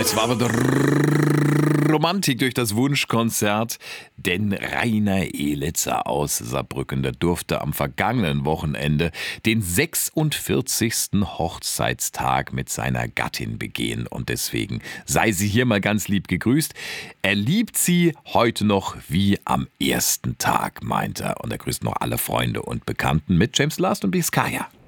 Es war aber der Romantik durch das Wunschkonzert, denn Rainer Elitzer aus Saarbrücken, der durfte am vergangenen Wochenende den 46. Hochzeitstag mit seiner Gattin begehen und deswegen sei sie hier mal ganz lieb gegrüßt. Er liebt sie heute noch wie am ersten Tag, meint er. Und er grüßt noch alle Freunde und Bekannten mit James Last und Bizkaya.